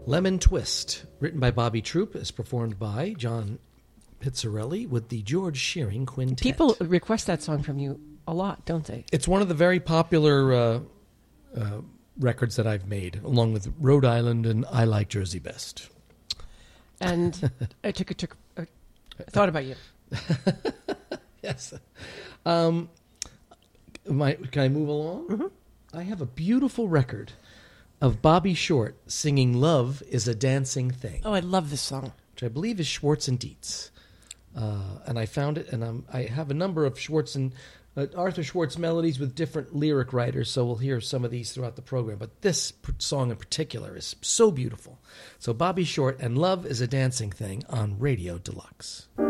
Lemon Twist, written by Bobby Troup, is performed by John Pizzarelli with the George Shearing Quintet. People request that song from you a lot, don't they? It's one of the very popular records that I've made, along with Rhode Island and I Like Jersey Best. And I thought about you. Yes. Can I move along? Mm-hmm. I have a beautiful record of Bobby Short singing "Love Is a Dancing Thing," Oh, I love this song. which I believe is Schwartz and Dietz. And I found it, and I have a number of Schwartz and Arthur Schwartz melodies with different lyric writers, so we'll hear some of these throughout the program. But this song in particular is so beautiful. So Bobby Short and "Love Is a Dancing Thing" on Radio Deluxe.